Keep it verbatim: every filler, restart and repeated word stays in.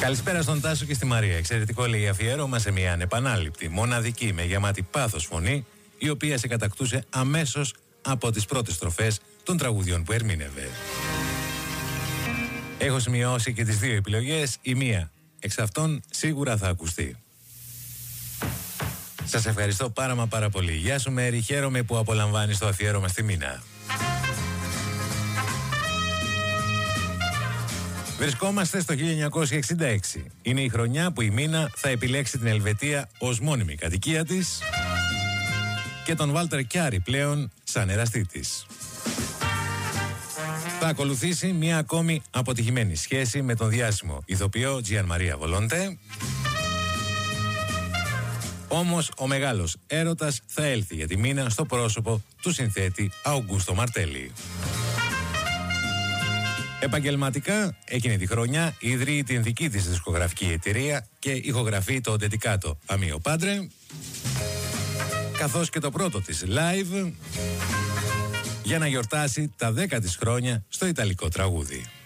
Καλησπέρα στον Τάσο και στη Μαρία. Εξαιρετικό, λέει, αφιέρωμα σε μια ανεπανάληπτη, μοναδική, με γεμάτη πάθος φωνή, η οποία σε κατακτούσε αμέσως από τις πρώτες στροφές των τραγουδιών που ερμήνευε. Έχω σημειώσει και τις δύο επιλογές, η μία εξ αυτών σίγουρα θα ακουστεί. Σας ευχαριστώ πάρα μα πάρα πολύ. Γεια σου Μέρη, χαίρομαι που απολαμβάνεις το αφιέρωμα στη Μίνα. Βρισκόμαστε στο χίλια εννιακόσια εξήντα έξι. Είναι η χρονιά που η Μίνα θα επιλέξει την Ελβετία ως μόνιμη κατοικία της και τον Βάλτερ Κιάρη πλέον σαν εραστή της. Θα ακολουθήσει μια ακόμη αποτυχημένη σχέση με τον διάσημο ηθοποιό Τζιαν Μαρία Βολόντε. Όμως ο μεγάλος έρωτας θα έλθει για τη Μίνα στο πρόσωπο του συνθέτη Αουγκούστο Μαρτέλη. Επαγγελματικά, εκείνη τη χρονιά ιδρύει την δική της δισκογραφική εταιρεία και ηχογραφεί το ντετικάτο Αμίο Πάντρε, καθώς και το πρώτο της live για να γιορτάσει τα δέκα της χρόνια στο ιταλικό τραγούδι.